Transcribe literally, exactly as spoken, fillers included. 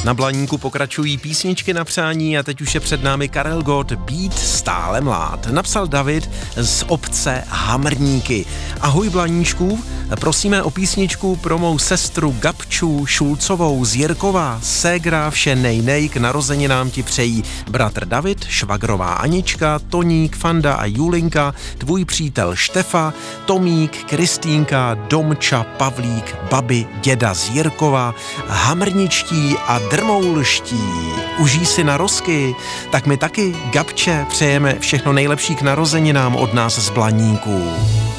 Na Blaníku pokračují písničky na přání a teď už je před námi Karel Gott, Být stále mlád. Napsal David z obce Hamrníky. Ahoj Blaníčku, prosíme o písničku pro mou sestru Gabču Šulcovou z Jirkova. Ségra vše nej nej, k narozeninám ti přejí bratr David, švagrová Anička, Toník, Fanda a Julinka, tvůj přítel Štefa, Tomík, Kristýnka, Domča, Pavlík, babi, děda z Jirkova, hamrničtí a drmoulští. Užij si narozky, tak my taky, Gabče, přejeme všechno nejlepší k narozeninám od nás z Blaníků.